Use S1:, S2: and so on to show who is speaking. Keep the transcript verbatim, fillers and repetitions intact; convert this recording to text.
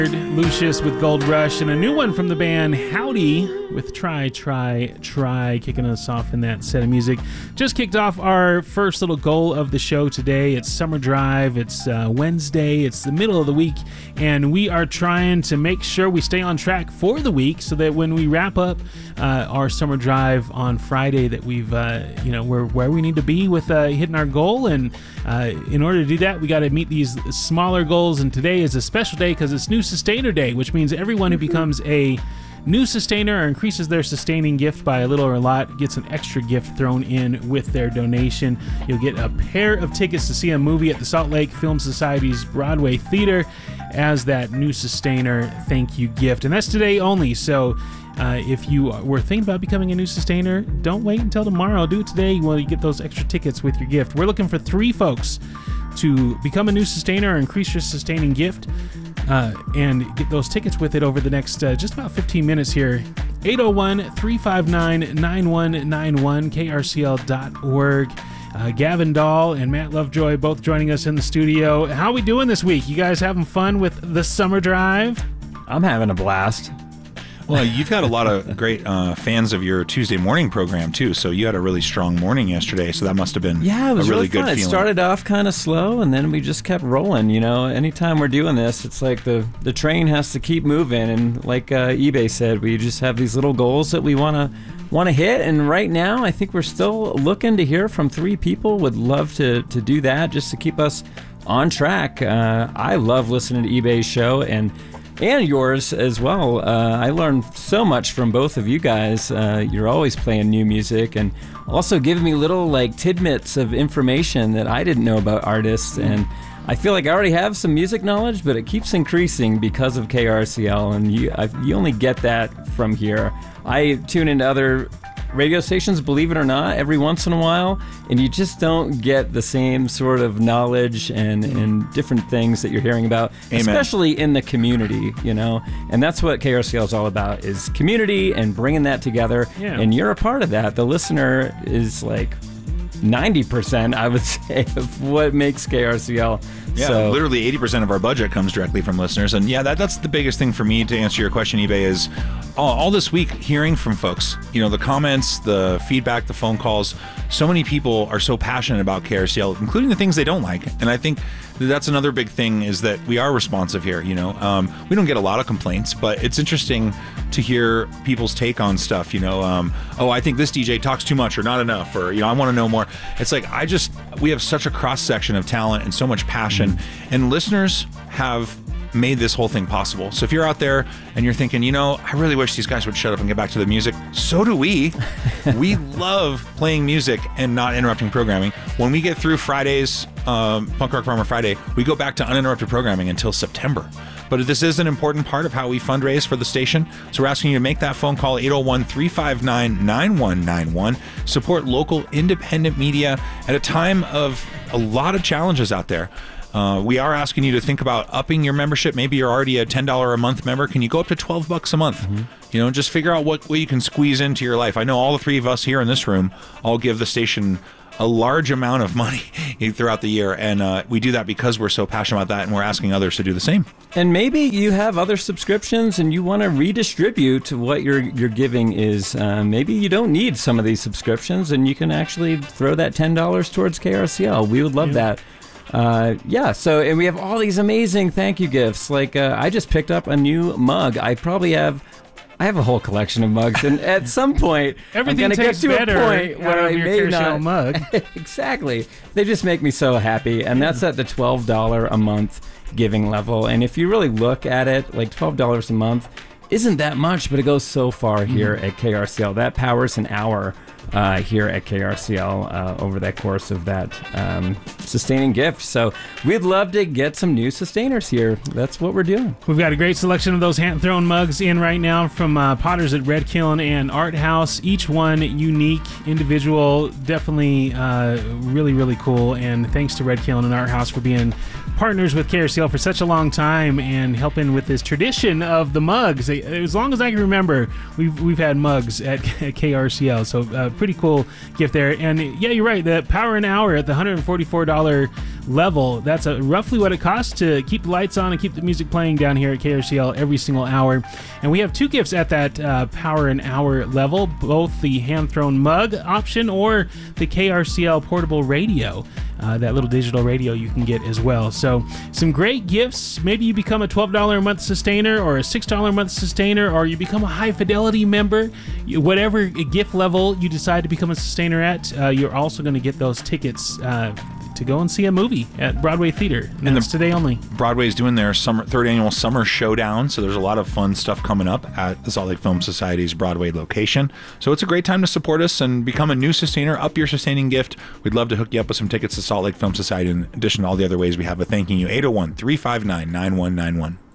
S1: Lucius with Gold Rush, and a new one from the band Howdy with Try, Try, Try, kicking us off in that set of music. Just kicked off our first little goal of the show today. It's Summer Drive. It's uh, Wednesday. It's the middle of the week, and we are trying to make sure we stay on track for the week so that when we wrap up uh, our Summer Drive on Friday, that we've, uh, you know, we're where we need to be with uh, hitting our goal. And uh, in order to do that, we got to meet these smaller goals, and today is a special day because it's New Sustainer Day, which means everyone who becomes a new sustainer or increases their sustaining gift by a little or a lot gets an extra gift thrown in with their donation. You'll get a pair of tickets to see a movie at the Salt Lake Film Society's Broadway Theater as that new sustainer thank you gift, and that's today only. So uh, if you were thinking about becoming a new sustainer, don't wait until tomorrow. Do it today while you get those extra tickets with your gift. We're looking for three folks to become a new sustainer or increase your sustaining gift. Uh, and get those tickets with it over the next uh, just about fifteen minutes here. eight oh one, three five nine, nine one nine one, K R C L dot org. Uh, Gavin Dahl and Matt Lovejoy both joining us in the studio. How are we doing this week? You guys having fun with the Summer Drive?
S2: I'm having a blast.
S3: Well, you've got a lot of great uh, fans of your Tuesday morning program, too. So you had a really strong morning yesterday, so that must have been
S2: yeah, it was
S3: a really,
S2: really
S3: good
S2: fun.
S3: feeling.
S2: It started off kind of slow, and then we just kept rolling. You know, anytime we're doing this, it's like the, the train has to keep moving. And like uh, eBay said, we just have these little goals that we want to want to hit. And right now, I think we're still looking to hear from three people. Would love to, to do that just to keep us on track. Uh, I love listening to eBay's show, and And yours as well. Uh, I learned so much from both of you guys. Uh, you're always playing new music and also giving me little like tidbits of information that I didn't know about artists. And I feel like I already have some music knowledge, but it keeps increasing because of K R C L. And you, I, you only get that from here. I tune into other radio stations, believe it or not, every once in a while, and you just don't get the same sort of knowledge and, and different things that you're hearing about, Amen. Especially in the community, you know, and that's what K R C L is all about, is community and bringing that together, yeah. And you're a part of that. The listener is like ninety percent, I would say, of what makes K R C L.
S3: Yeah,
S2: so,
S3: literally eighty percent of our budget comes directly from listeners. And yeah, that, that's the biggest thing for me to answer your question, eBay, is all, all this week hearing from folks, you know, the comments, the feedback, the phone calls. So many people are so passionate about K R C L, including the things they don't like. And I think that's another big thing, is that we are responsive here. You know, um, we don't get a lot of complaints, but it's interesting to hear people's take on stuff. You know, um, oh, I think this D J talks too much or not enough, or, you know, I want to know more. It's like, I just, we have such a cross section of talent and so much passion, mm-hmm. and listeners have made this whole thing possible. So if you're out there and you're thinking, you know, I really wish these guys would shut up and get back to the music, so do we. We love playing music and not interrupting programming. When we get through Friday's um, Punk Rock Farmer Friday, we go back to uninterrupted programming until September. But this is an important part of how we fundraise for the station. So we're asking you to make that phone call, eight oh one, three five nine, nine one nine one. Support local independent media at a time of a lot of challenges out there. Uh, we are asking you to think about upping your membership. Maybe you're already a ten dollars a month member. Can you go up to twelve bucks a month? Mm-hmm. You know, just figure out what way you can squeeze into your life. I know all the three of us here in this room all give the station a large amount of money throughout the year, and uh, we do that because we're so passionate about that, and we're asking others to do the same.
S2: And maybe you have other subscriptions and you want to redistribute what your your giving is. Uh, maybe you don't need some of these subscriptions, and you can actually throw that ten dollars towards K R C L. We would love yeah. that. Uh, yeah, so and we have all these amazing thank you gifts. Like uh, I just picked up a new mug. I probably have, I have a whole collection of mugs, and at some point
S1: everything
S2: I'm going to get to
S1: better
S2: a point where I may not.
S1: Mug.
S2: Exactly, they just make me so happy, and that's at the twelve dollars a month giving level. And if you really look at it, like twelve dollars a month isn't that much, but it goes so far here mm-hmm. at K R C L. That powers an hour uh, here at K R C L uh, over that course of that um, sustaining gift. So we'd love to get some new sustainers here. That's what we're doing.
S1: We've got a great selection of those hand-thrown mugs in right now from uh, Potters at Red Kiln and Art House. Each one unique, individual, definitely uh, really, really cool. And thanks to Red Kiln and Art House for being partners with K R C L for such a long time and helping with this tradition of the mugs. As long as I can remember, we've we've had mugs at K R C L, so uh, pretty cool gift there. And yeah, you're right, the power an hour at the one hundred forty-four dollars level, that's a, roughly what it costs to keep the lights on and keep the music playing down here at K R C L every single hour. And we have two gifts at that uh, power an hour level, both the hand-thrown mug option or the K R C L portable radio. Uh, that little digital radio you can get as well. So some great gifts. Maybe you become a twelve dollars a month sustainer or a six dollars a month sustainer, or you become a high fidelity member. You, whatever gift level you decide to become a sustainer at, uh, you're also going to get those tickets uh, to go and see a movie at Broadway Theater. And, and that's the, today only.
S3: Broadway's doing their summer third annual summer showdown, so there's a lot of fun stuff coming up at the Salt Lake Film Society's Broadway location. So it's a great time to support us and become a new sustainer, up your sustaining gift. We'd love to hook you up with some tickets to Salt Lake Film Society in addition to all the other ways we have of thanking you. eight oh one, three five nine, nine one nine one.